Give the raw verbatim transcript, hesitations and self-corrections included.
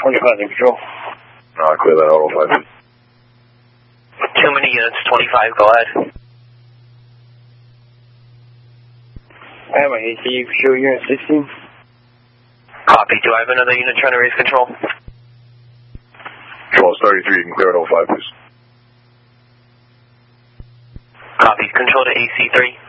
twenty-five in control. Uh, clear that auto five. Too many units, twenty-five, go ahead. I have my A C U control unit sixteen. Copy. Do I have another unit trying to raise control? Control thirty-three, you can clear it oh five, please. Copy. Control to A C three.